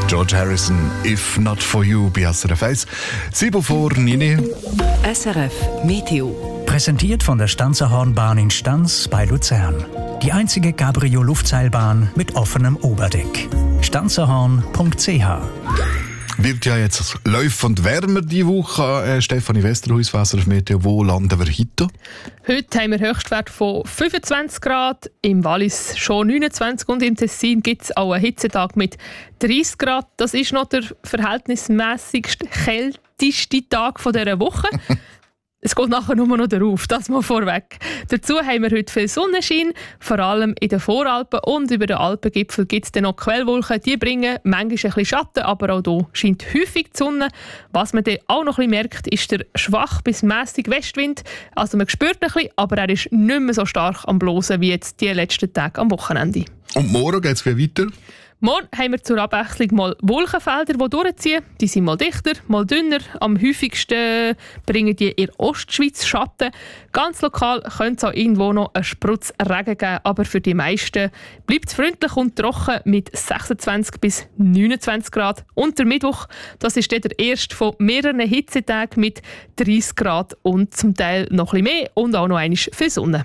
George Harrison, «If Not For You» bei SRF 1. 7 vor 9. SRF Meteo. Präsentiert von der Stanzerhornbahn in Stanz bei Luzern. Die einzige Cabrio-Luftseilbahn mit offenem Oberdeck. stanzerhorn.ch. Wird ja jetzt laufend wärmer diese Woche. Stefanie Westerhuis, SRF Meteo, wo landen wir heute? Heute haben wir Höchstwert von 25 Grad, im Wallis schon 29 und im Tessin gibt es auch einen Hitzetag mit 30 Grad. Das ist noch der verhältnismäßigst kälteste Tag dieser Woche. Es geht nachher nur noch darauf, das mal vorweg. Dazu haben wir heute viel Sonnenschein, vor allem in den Voralpen und über den Alpengipfel gibt es dann noch Quellwolken. Die bringen manchmal ein bisschen Schatten, aber auch hier scheint häufig die Sonne. Was man dann auch noch ein bisschen merkt, ist der schwach bis mässig Westwind. Also man spürt ein bisschen, aber er ist nicht mehr so stark am Blosen wie jetzt die letzten Tage am Wochenende. Und morgen geht es wieder weiter? Morgen haben wir zur Abwechslung mal Wolkenfelder, die durchziehen. Die sind mal dichter, mal dünner. Am häufigsten bringen die in der Ostschweiz Schatten. Ganz lokal könnte es auch irgendwo noch einen Sprutz Regen geben, aber für die meisten bleibt es freundlich und trocken mit 26 bis 29 Grad. Und der Mittwoch, das ist dann der erste von mehreren Hitzetagen mit 30 Grad und zum Teil noch ein bisschen mehr und auch noch einmal viel Sonne.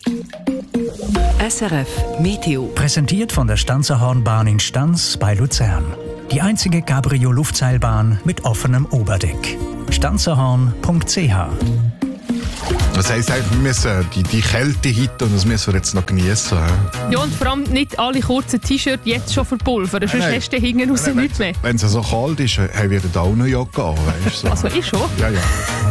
SRF Meteo. Präsentiert von der Stanzerhornbahn in Stanz bei Luzern. Die einzige Cabrio-Luftseilbahn mit offenem Oberdeck. stanzerhorn.ch. Das heisst eigentlich, wir müssen die Kälte hitten und das müssen wir jetzt noch genießen. Ja, und vor allem nicht alle kurzen T-Shirts jetzt schon verpulvern, sonst hast du hinten raus nichts mehr. Wenn es so kalt ist, haben wir auch eine Jacke an, weißt du? So. Also ich schon. Ja.